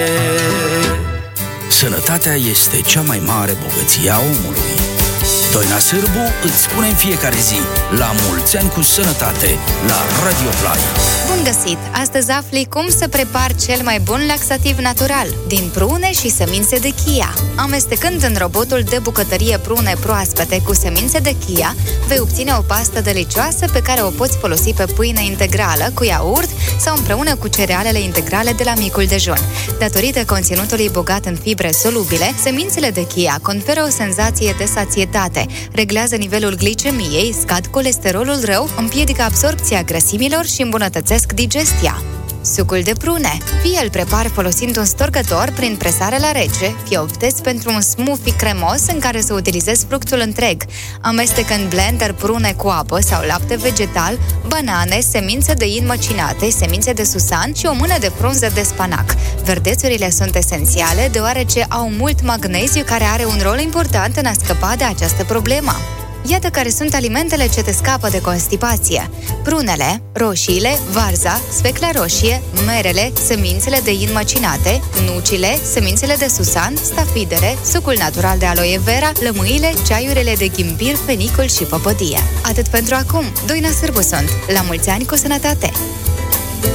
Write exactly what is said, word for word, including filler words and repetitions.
Sănătatea este cea mai mare bogăție a omului. Doina Sârbu îți spune în fiecare zi la mulți ani cu sănătate la Radio Play. Bun găsit! Astăzi afli cum să prepari cel mai bun laxativ natural din prune și semințe de chia. Amestecând în robotul de bucătărie prune proaspete cu semințe de chia, vei obține o pastă delicioasă pe care o poți folosi pe pâine integrală, cu iaurt sau împreună cu cerealele integrale de la micul dejun. Datorită conținutului bogat în fibre solubile, semințele de chia conferă o senzație de sațietate, reglează nivelul glicemiei, scad colesterolul rău, împiedică absorbția grăsimilor și îmbunătățesc digestia. Sucul de prune. Fie îl prepari folosind un storcător prin presare la rece, fie optezi pentru un smoothie cremos în care să utilizezi fructul întreg. Amestecă în blender prune cu apă sau lapte vegetal, banane, semințe de in măcinate, semințe de susan și o mână de frunză de spanac. Verdețurile sunt esențiale deoarece au mult magneziu care are un rol important în a scăpa de această problemă. Iată care sunt alimentele ce te scapă de constipație: prunele, roșiile, varza, sfecla roșie, merele, semințele de in măcinate, nucile, semințele de susan, stafidere, sucul natural de aloe vera, lămâile, ceaiurile de ghimbir, fenicul și păpădie. Atât pentru acum. Doina Sârbu sunt. La mulți ani cu sănătate!